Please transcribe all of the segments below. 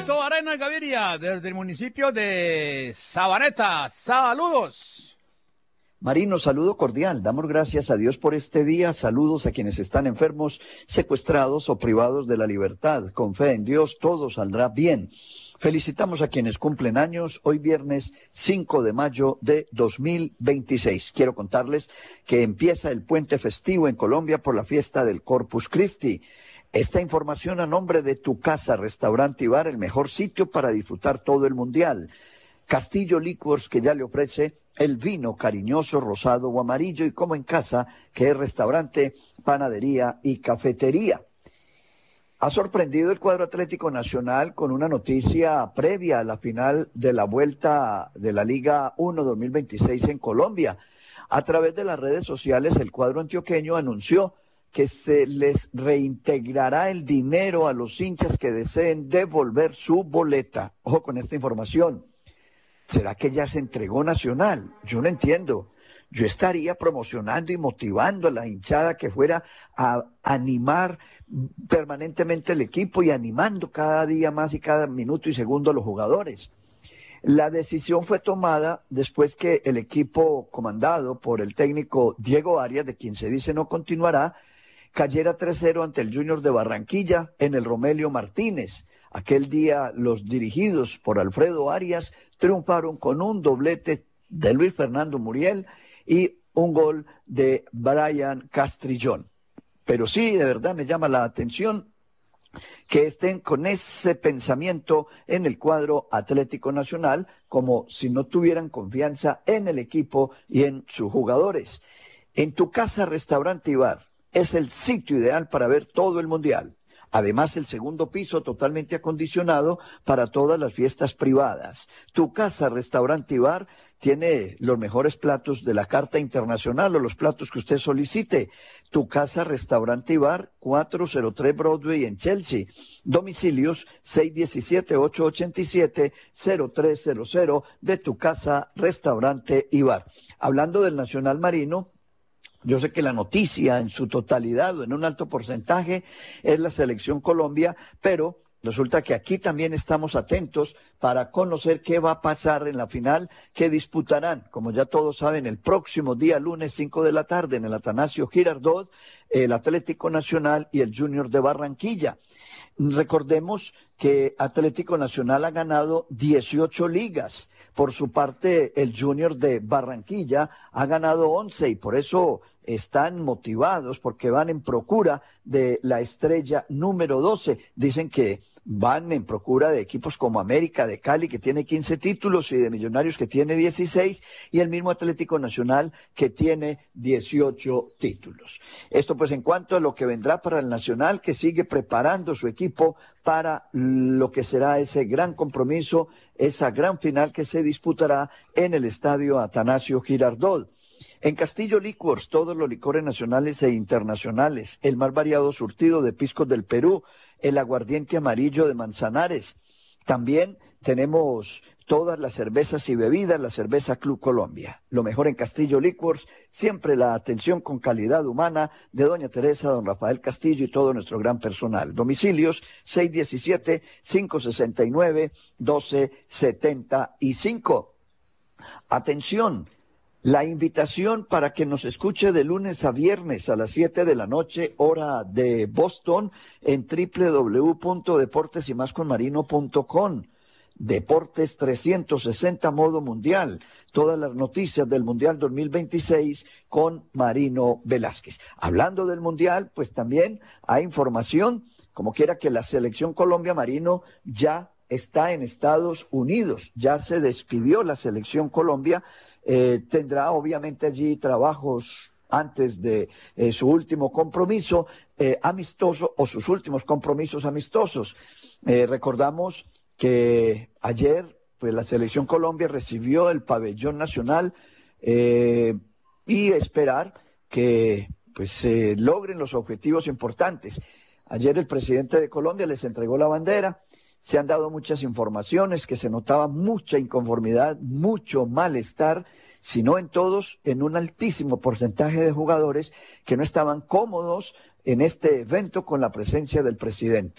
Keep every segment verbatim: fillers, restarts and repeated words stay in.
Ernesto Arena Gaviria, desde el municipio de Sabaneta. Saludos. Marino, saludo cordial. Damos gracias a Dios por este día. Saludos a quienes están enfermos, secuestrados o privados de la libertad. Con fe en Dios, todo saldrá bien. Felicitamos a quienes cumplen años hoy viernes cinco de mayo de dos mil veintiséis. Quiero contarles que empieza el puente festivo en Colombia por la fiesta del Corpus Christi. Esta información a nombre de Tu Casa, Restaurante y Bar, el mejor sitio para disfrutar todo el mundial. Castillo Liquors, que ya le ofrece el vino cariñoso, rosado o amarillo, y como en casa, que es restaurante, panadería y cafetería. Ha sorprendido el cuadro Atlético Nacional con una noticia previa a la final de la vuelta de la Liga uno dos mil veintiséis en Colombia. A través de las redes sociales, el cuadro antioqueño anunció que se les reintegrará el dinero a los hinchas que deseen devolver su boleta. Ojo con esta información. ¿Será que ya se entregó Nacional? Yo no entiendo. Yo estaría promocionando y motivando a la hinchada que fuera a animar permanentemente el equipo y animando cada día más y cada minuto y segundo a los jugadores. La decisión fue tomada después que el equipo comandado por el técnico Diego Arias, de quien se dice no continuará, cayera tres cero ante el Junior de Barranquilla en el Romelio Martínez. Aquel día los dirigidos por Alfredo Arias triunfaron con un doblete de Luis Fernando Muriel y un gol de Brian Castrillón. Pero sí, de verdad me llama la atención que estén con ese pensamiento en el cuadro Atlético Nacional, como si no tuvieran confianza en el equipo y en sus jugadores. En Tu Casa, Restaurante y Bar es el sitio ideal para ver todo el mundial. Además, el segundo piso totalmente acondicionado para todas las fiestas privadas. Tu Casa, Restaurante y Bar tiene los mejores platos de la carta internacional o los platos que usted solicite. Tu Casa, Restaurante y Bar, cuatrocientos tres Broadway en Chelsea. Domicilios seis uno siete, ocho ocho siete, cero tres cero cero de Tu Casa, Restaurante y Bar. Hablando del Nacional Marino, yo sé que la noticia en su totalidad o en un alto porcentaje es la Selección Colombia, pero resulta que aquí también estamos atentos para conocer qué va a pasar en la final que disputarán, como ya todos saben, el próximo día lunes cinco de la tarde en el Atanasio Girardot, el Atlético Nacional y el Junior de Barranquilla. Recordemos que Atlético Nacional ha ganado dieciocho ligas. Por su parte, el Junior de Barranquilla ha ganado once y por eso están motivados porque van en procura de la estrella número doce. Dicen que van en procura de equipos como América de Cali, que tiene quince títulos, y de Millonarios, que tiene dieciséis, y el mismo Atlético Nacional, que tiene dieciocho títulos. Esto pues en cuanto a lo que vendrá para el Nacional, que sigue preparando su equipo para lo que será ese gran compromiso, esa gran final que se disputará en el estadio Atanasio Girardot. En Castillo Liquors, todos los licores nacionales e internacionales, el más variado surtido de piscos del Perú, el aguardiente amarillo de Manzanares. También tenemos todas las cervezas y bebidas, la cerveza Club Colombia. Lo mejor en Castillo Liquors, siempre la atención con calidad humana de doña Teresa, don Rafael Castillo y todo nuestro gran personal. Domicilios seis uno siete, cinco seis nueve, uno dos siete cinco. Atención. La invitación para que nos escuche de lunes a viernes a las siete de la noche, hora de Boston, en doble u doble u doble u punto deportes y más con marino punto com. Deportes trescientos sesenta modo mundial. Todas las noticias del Mundial dos mil veintiséis con Marino Velázquez. Hablando del Mundial, pues también hay información, como quiera que la Selección Colombia, Marino, ya está en Estados Unidos. Ya se despidió la Selección Colombia. Eh, tendrá obviamente allí trabajos antes de eh, su último compromiso eh, amistoso o sus últimos compromisos amistosos. Eh, recordamos que ayer pues la Selección Colombia recibió el pabellón nacional eh, y esperar que pues se logren los objetivos importantes. Ayer el presidente de Colombia les entregó la bandera. Se han dado muchas informaciones que se notaba mucha inconformidad, mucho malestar, si no en todos, en un altísimo porcentaje de jugadores que no estaban cómodos en este evento con la presencia del presidente.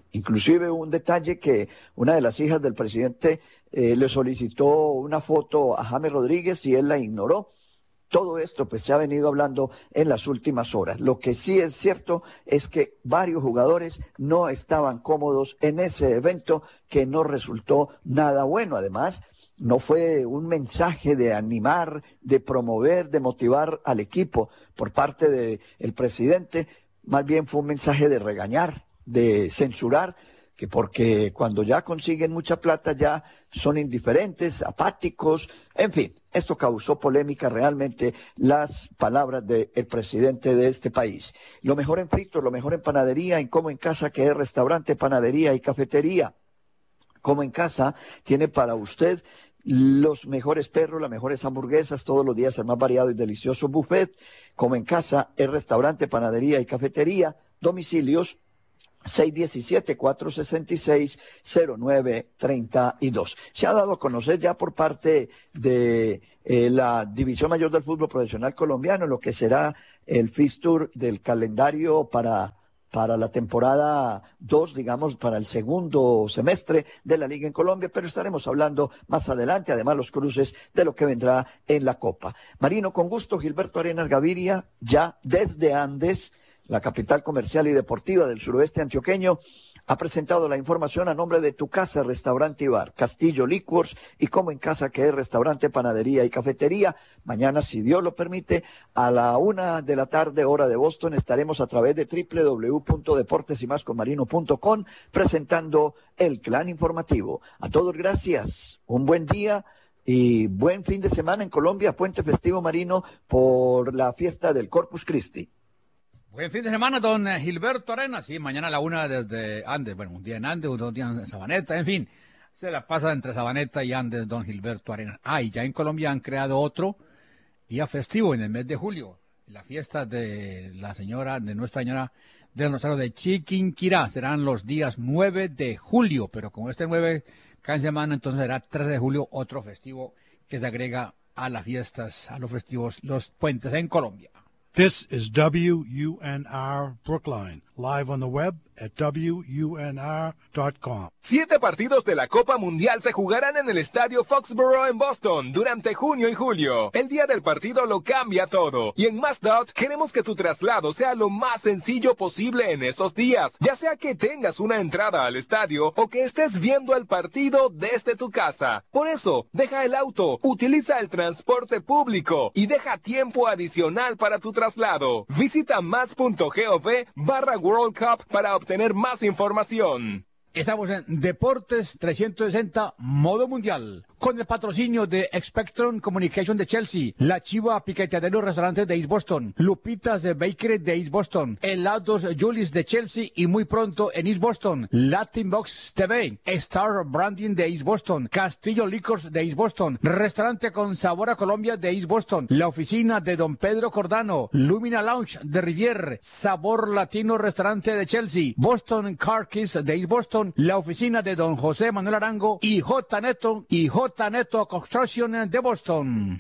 Inclusive un detalle que una de las hijas del presidente eh, le solicitó una foto a James Rodríguez y él la ignoró. Todo esto pues se ha venido hablando en las últimas horas. Lo que sí es cierto es que varios jugadores no estaban cómodos en ese evento que no resultó nada bueno. Además, no fue un mensaje de animar, de promover, de motivar al equipo por parte del presidente, más bien fue un mensaje de regañar, de censurar, que porque cuando ya consiguen mucha plata ya son indiferentes, apáticos, en fin, esto causó polémica realmente las palabras del presidente de este país. Lo mejor en fritos, lo mejor en panadería, en Como en Casa, que es restaurante, panadería y cafetería. Como en Casa tiene para usted los mejores perros, las mejores hamburguesas, todos los días el más variado y delicioso buffet. Como en Casa es restaurante, panadería y cafetería, domicilios seis uno siete, cuatro seis seis, cero nueve tres dos. Se ha dado a conocer ya por parte de eh, la División Mayor del Fútbol Profesional Colombiano lo que será el fixture del calendario para, para la temporada dos, digamos, para el segundo semestre de la Liga en Colombia, pero estaremos hablando más adelante, además los cruces de lo que vendrá en la Copa. Marino, con gusto, Gilberto Arenas Gaviria, ya desde Andes, la capital comercial y deportiva del suroeste antioqueño, ha presentado la información a nombre de Tu Casa, Restaurante y Bar, Castillo Liquors y Como en Casa, que es restaurante, panadería y cafetería. Mañana, si Dios lo permite, a la una de la tarde, hora de Boston, estaremos a través de doble u doble u doble u punto deportes y más con marino punto com presentando el clan informativo. A todos gracias, un buen día y buen fin de semana en Colombia, puente festivo, Marino, por la fiesta del Corpus Christi. Buen fin de semana, don Gilberto Arenas. Sí, mañana a la una desde Andes. Bueno, un día en Andes, dos días en Sabaneta, en fin. Se la pasa entre Sabaneta y Andes, don Gilberto Arenas. Ah, y ya en Colombia han creado otro día festivo en el mes de julio. La fiesta de la señora, de Nuestra Señora del Rosario de Chiquinquirá. Serán los días nueve de julio, pero como este nueve cada semana, entonces será trece de julio, otro festivo que se agrega a las fiestas, a los festivos, los puentes en Colombia. This is W U N R Brookline, live on the web at W U N R dot com. Siete partidos de la Copa Mundial se jugarán en el Estadio Foxborough en Boston durante junio y julio. El día del partido lo cambia todo. Y en Mazdot queremos que tu traslado sea lo más sencillo posible en esos días. Ya sea que tengas una entrada al estadio o que estés viendo el partido desde tu casa. Por eso, deja el auto, utiliza el transporte público y deja tiempo adicional para tu traslado. Visita más.gov barra World Cup para obtener más información. Estamos en Deportes trescientos sesenta, modo mundial, con el patrocinio de Spectrum Communication de Chelsea, La Chiva Piqueteadero Restaurante de East Boston, Lupitas de Bakery de East Boston, Helados Julius de Chelsea y muy pronto en East Boston, Latin Box T V, Star Branding de East Boston, Castillo Liquors de East Boston, Restaurante con Sabor a Colombia de East Boston, la oficina de Don Pedro Cordano, Lumina Lounge de Rivier, Sabor Latino Restaurante de Chelsea, Boston Car Keys de East Boston, la oficina de Don José Manuel Arango y J. Neto y J. Neto Construction de Boston.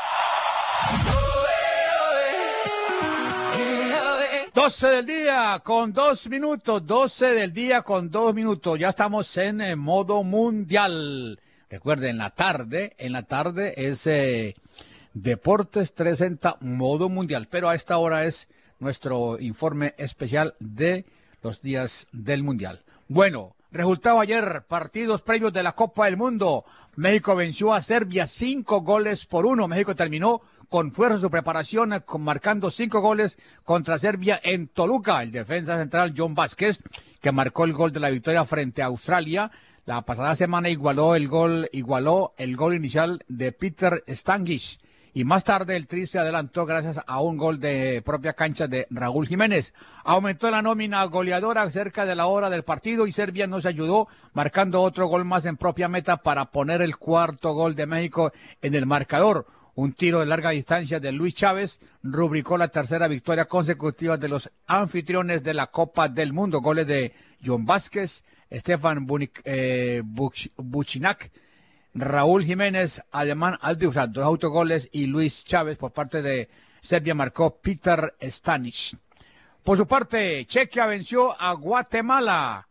doce del día con dos minutos, doce del día con dos minutos. Ya estamos en eh, modo mundial. Recuerden, en la tarde, en la tarde es eh, Deportes trescientos sesenta, modo mundial. Pero a esta hora es nuestro informe especial de los días del mundial. Bueno, resultado ayer, partidos previos de la Copa del Mundo. México venció a Serbia cinco goles por uno. México terminó con fuerza su preparación, con, marcando cinco goles contra Serbia en Toluca. El defensa central John Vázquez, que marcó el gol de la victoria frente a Australia. La pasada semana igualó el gol, igualó el gol inicial de Peter Stankic. Y más tarde el Tri se adelantó gracias a un gol de propia cancha de Raúl Jiménez. Aumentó la nómina goleadora cerca de la hora del partido y Serbia nos ayudó marcando otro gol más en propia meta para poner el cuarto gol de México en el marcador. Un tiro de larga distancia de Luis Chávez rubricó la tercera victoria consecutiva de los anfitriones de la Copa del Mundo. Goles de John Vázquez, Stefan Bunik, eh, Buch, Buchinac, Raúl Jiménez, Alemán Aldiusa, dos autogoles, y Luis Chávez por parte de Serbia marcó Peter Stankic. Por su parte, Chequia venció a Guatemala.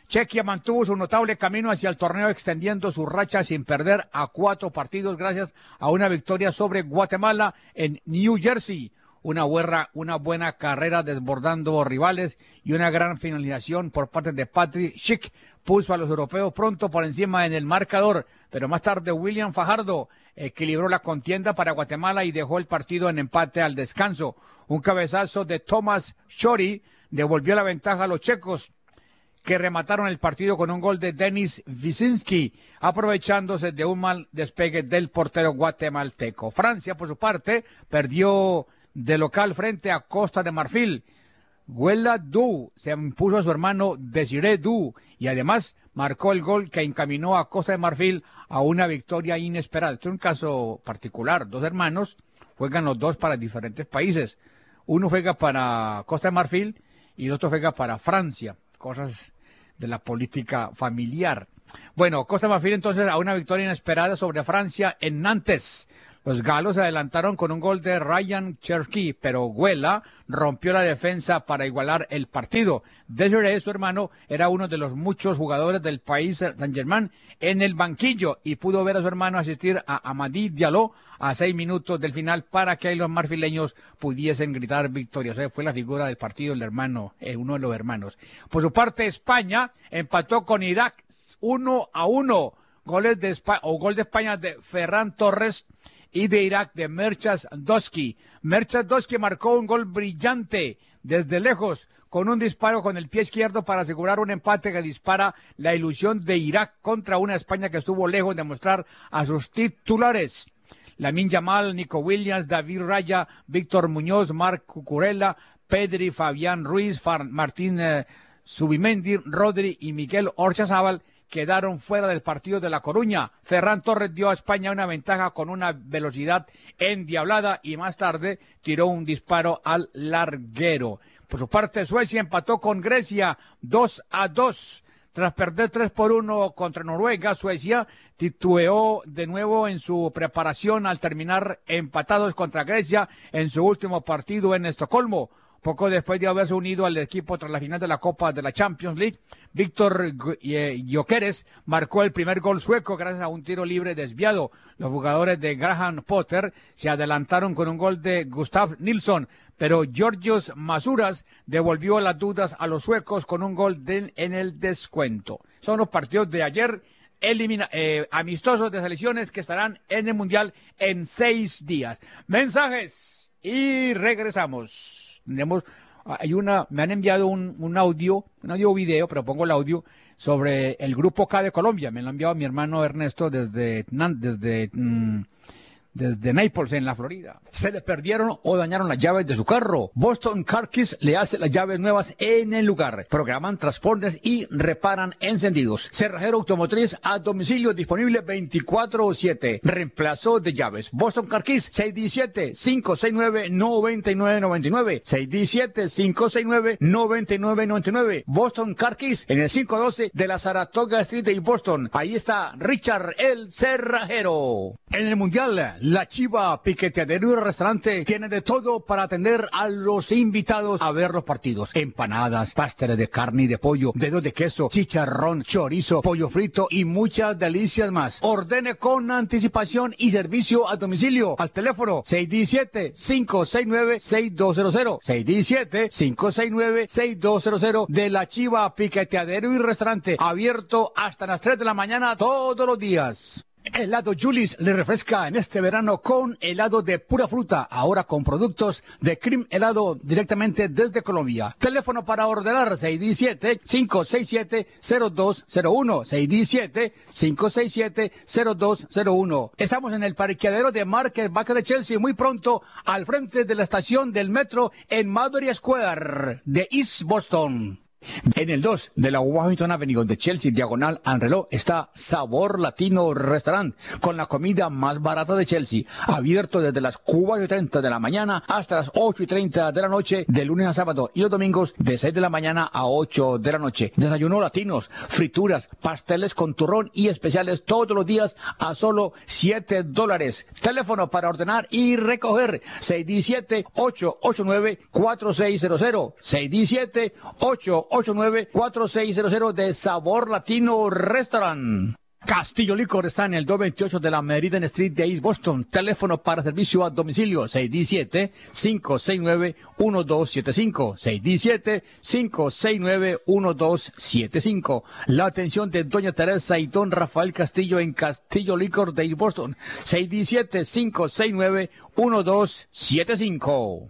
Chequia mantuvo su notable camino hacia el torneo extendiendo su racha sin perder a cuatro partidos gracias a una victoria sobre Guatemala en New Jersey. Una buena, una buena carrera desbordando rivales y una gran finalización por parte de Patrick Schick puso a los europeos pronto por encima en el marcador, pero más tarde William Fajardo equilibró la contienda para Guatemala y dejó el partido en empate al descanso. Un cabezazo de Thomas Shori devolvió la ventaja a los checos, que remataron el partido con un gol de Denis Wyszynski, aprovechándose de un mal despegue del portero guatemalteco. Francia, por su parte, perdió de local frente a Costa de Marfil. Guela Du se impuso a su hermano Desiré Du y además marcó el gol que encaminó a Costa de Marfil a una victoria inesperada. Este es un caso particular. Dos hermanos juegan los dos para diferentes países. Uno juega para Costa de Marfil y el otro juega para Francia. Cosas de la política familiar. Bueno, Costa de Marfil entonces a una victoria inesperada sobre Francia en Nantes. Los galos se adelantaron con un gol de Ryan Cherky, pero Guela rompió la defensa para igualar el partido. Desiré, su hermano, era uno de los muchos jugadores del país Saint-Germain en el banquillo y pudo ver a su hermano asistir a Amadi Diallo a seis minutos del final para que los marfileños pudiesen gritar victoria. O sea, fue la figura del partido el hermano, eh, uno de los hermanos. Por su parte, España empató con Irak uno a uno. Goles de España, o gol de España de Ferran Torres y de Irak de Merchas Doski. Merchas Doski marcó un gol brillante desde lejos con un disparo con el pie izquierdo para asegurar un empate que dispara la ilusión de Irak contra una España que estuvo lejos de mostrar a sus titulares. Lamine Yamal, Nico Williams, David Raya, Víctor Muñoz, Marc Cucurella, Pedri, Fabián Ruiz, Far Martín eh, Zubimendi, Rodri y Miguel Orchazábal quedaron fuera del partido de La Coruña. Ferran Torres dio a España una ventaja con una velocidad endiablada y más tarde tiró un disparo al larguero. Por su parte, Suecia empató con Grecia dos a dos. Tras perder tres por uno contra Noruega, Suecia titubeó de nuevo en su preparación al terminar empatados contra Grecia en su último partido en Estocolmo. Poco después de haberse unido al equipo tras la final de la Copa de la Champions League, Víctor Gyökeres marcó el primer gol sueco gracias a un tiro libre desviado. Los jugadores de Graham Potter se adelantaron con un gol de Gustav Nilsson, pero Georgios Masuras devolvió las dudas a los suecos con un gol de, en el descuento. Son los partidos de ayer. Elimina, eh, amistosos de selecciones que estarán en el Mundial en seis días. Mensajes y regresamos. Tenemos, hay una, me han enviado un, un audio, un audio video, pero pongo el audio sobre el Grupo K de Colombia. Me lo ha enviado mi hermano Ernesto desde, desde, mmm, desde Naples, en la Florida. Se le perdieron o dañaron las llaves de su carro. Boston Car Keys le hace las llaves nuevas en el lugar. Programan transportes y reparan encendidos. Cerrajero automotriz a domicilio disponible veinticuatro siete. Reemplazo de llaves. Boston Car Keys seis uno siete, cinco seis nueve, nueve nueve nueve nueve. seis uno siete, cinco seis nueve, nueve nueve nueve nueve. Boston Car Keys en el quinientos doce de la Saratoga Street de Boston. Ahí está Richard el Cerrajero. En el Mundial, La Chiva Piqueteadero y Restaurante tiene de todo para atender a los invitados a ver los partidos. Empanadas, pasteles de carne y de pollo, dedos de queso, chicharrón, chorizo, pollo frito y muchas delicias más. Ordene con anticipación y servicio a domicilio al teléfono seis uno siete, cinco seis nueve, seis dos cero cero. seis uno siete, cinco seis nueve, seis dos cero cero de La Chiva Piqueteadero y Restaurante. Abierto hasta las tres de la mañana todos los días. Helado Julis le refresca en este verano con helado de pura fruta, ahora con productos de Cream Helado directamente desde Colombia. Teléfono para ordenar seis uno siete, cinco seis siete, cero dos cero uno, seis uno siete, cinco seis siete, cero dos cero uno. Estamos en el parqueadero de Market Basket de Chelsea, muy pronto al frente de la estación del metro en Maverick Square de East Boston. En el dos de la Washington Avenue de Chelsea, diagonal al reloj, está Sabor Latino Restaurant, con la comida más barata de Chelsea, abierto desde las cuatro y treinta de la mañana hasta las ocho y treinta de la noche, de lunes a sábado, y los domingos de seis de la mañana a ocho de la noche. Desayunos latinos, frituras, pasteles con turrón y especiales todos los días a solo siete dólares. Teléfono para ordenar y recoger seis uno siete, ocho ocho nueve, cuatro seis cero cero, seis uno siete, ocho ocho nueve, cuatro seis cero cero de Sabor Latino Restaurant. Castillo Licor está en el doscientos veintiocho de la Meridian Street de East Boston. Teléfono para servicio a domicilio seis uno siete, cinco seis nueve, uno dos siete cinco. seis uno siete, cinco seis nueve, uno dos siete cinco. La atención de doña Teresa y don Rafael Castillo en Castillo Licor de East Boston. seis uno siete, cinco seis nueve, uno dos siete cinco.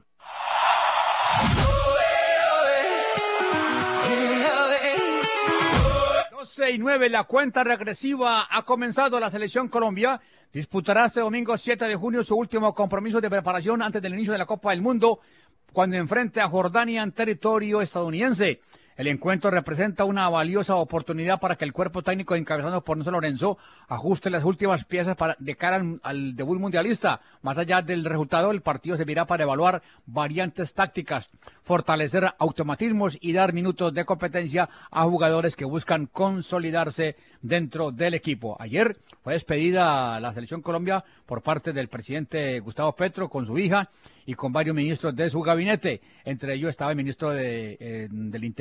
doce y nueve, la cuenta regresiva ha comenzado. La selección Colombia disputará este domingo siete de junio su último compromiso de preparación antes del inicio de la Copa del Mundo, cuando enfrente a Jordania en territorio estadounidense. El encuentro representa una valiosa oportunidad para que el cuerpo técnico encabezado por Nelson Lorenzo ajuste las últimas piezas para, de cara al, al debut mundialista. Más allá del resultado, el partido servirá para evaluar variantes tácticas, fortalecer automatismos y dar minutos de competencia a jugadores que buscan consolidarse dentro del equipo. Ayer fue despedida la selección Colombia por parte del presidente Gustavo Petro con su hija y con varios ministros de su gabinete. Entre ellos estaba el ministro de, eh, del Interior,